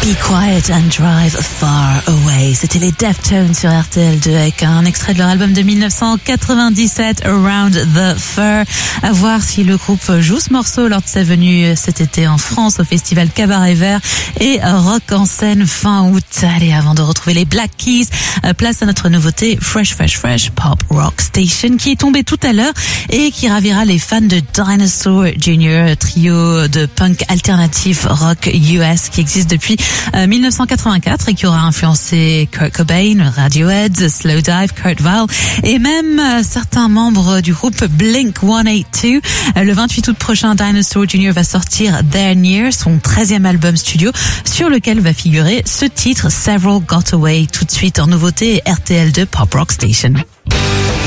Be Quiet and Drive Far Away. C'était les Deftones sur RTL2 avec un extrait de leur album de 1997, Around the Fur. À voir si le groupe joue ce morceau lors de sa venue cet été en France au festival Cabaret Vert et Rock en scène fin août. Allez, avant de retrouver les Black Keys, place à notre nouveauté Fresh Pop Rock Station qui est tombée tout à l'heure et qui ravira les fans de Dinosaur Jr., trio de punk alternatif rock US qui existe depuis 1984 et qui aura influencé Kurt Cobain, Radiohead, Slowdive, Kurt Weill et même certains membres du groupe Blink-182. Le 28 août prochain, Dinosaur Jr. va sortir They're Near, son 13e album studio, sur lequel va figurer ce titre Several Got Away. Tout de suite en nouveauté, RTL2 Pop Rock Station.